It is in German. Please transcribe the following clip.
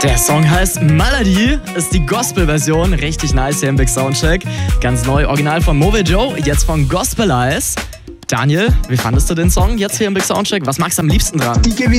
Der Song heißt Malady, ist die Gospel-Version, richtig nice hier im Big Soundcheck. Ganz neu, original von Moe Joe, jetzt von Gospel Eyes. Daniel, wie fandest du den Song jetzt hier im Big Soundcheck? Was magst du am liebsten dran? Ich gebe